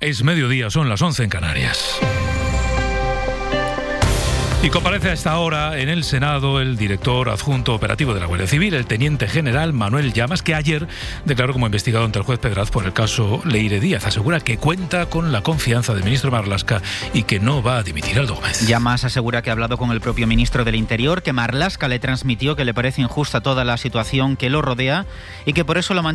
Es mediodía, son las 11 en Canarias. Y comparece a esta hora en el Senado el director adjunto operativo de la Guardia Civil, el teniente general Manuel Llamas, que ayer declaró como investigado ante el juez Pedraz por el caso Leire Díaz. Asegura que cuenta con la confianza del ministro Marlaska y que no va a dimitir. Aldo Gómez. Llamas asegura que ha hablado con el propio ministro del Interior, que Marlaska le transmitió que le parece injusta toda la situación que lo rodea y que por eso lo mantiene